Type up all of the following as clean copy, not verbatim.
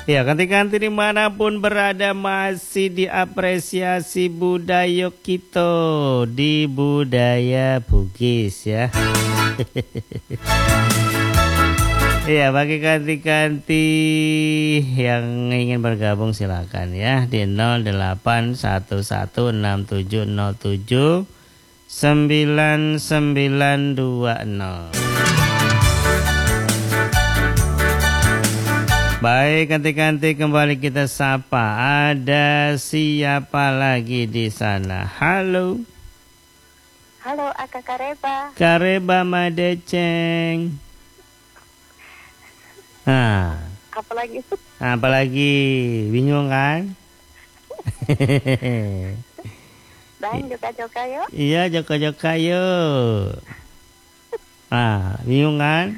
Ya, kanti-kanti dimanapun berada masih diapresiasi budaya kita di budaya Bugis ya. Iya, bagi kanti-kanti yang ingin bergabung silakan ya di 0811079920. Baik, kanti-kanti kembali kita sapa. Ada siapa lagi di sana? Halo. Halo, Akak Kareba. Kareba Madeceng. Nah, apalagi bingung kan? Bang, joka-joka yuk. Iya, joka-joka yuk. Ah, bingung kan?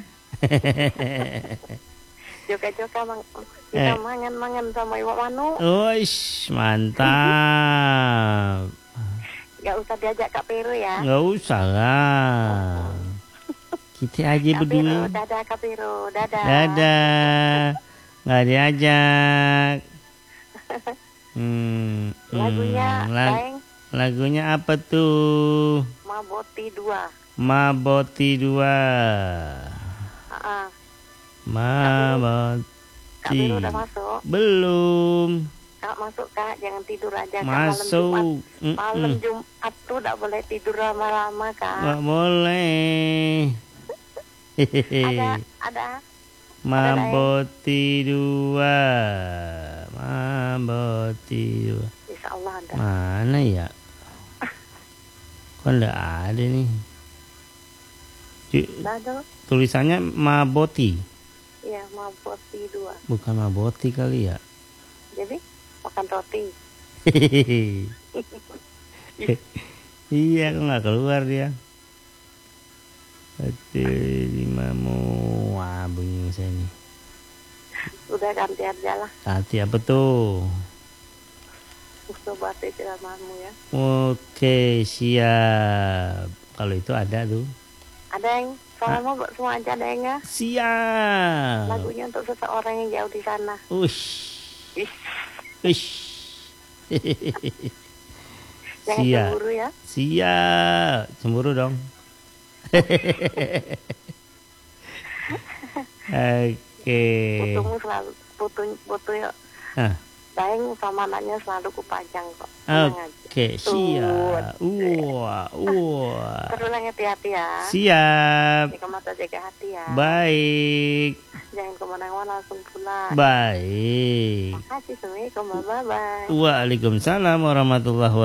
Joka-joka kita mangan sama Iwak Manu. Uish, mantap. Gak usah diajak Kak Peru ya. Gak usah lah. Kita aja berdua. Dadah Kak Peru, dadah. Dadah. Gak diajak. Lagunya apa tuh? Maboti 2. Maboti 2. Maboti. Kak Peru udah masuk? Belum. Kak masuk Kak, jangan tidur aja Kak. Masuk. Malam Jumat tuh gak boleh tidur lama-lama Kak. Gak boleh. Ada Maboti 2. Maboti 2. Insya Allah ada. Mana ya? Kok enggak ada nih? Tulisannya Maboti. Iya, Maboti 2. Bukan Maboti kali ya? Jadi makan roti. Iya, kok nggak keluar dia. Limamu, wah bunyi saya nih. Udah ganti aja lah. Ganti apa tuh? Coba ceramamu ya. Oke, siap. Kalau itu ada tuh. Ada yang sama buat semua aja ada yang ya. Siap. Lagunya untuk seseorang yang jauh di sana. Ush. Jangan cemburu ya. Siap. Cemburu dong. Oke. Putumu selalu putu ya. Daeng sama anaknya selalu kupajang kok. Oke, siap. Wah. Terulang hati-hati ya. Siap. Jaga mata, jaga hati ya. Baik. Jangan kemana-mana, langsung pulang. Baik. Makasih, Assalamualaikum, bye-bye. Waalaikumsalam warahmatullahi wabarakatuh.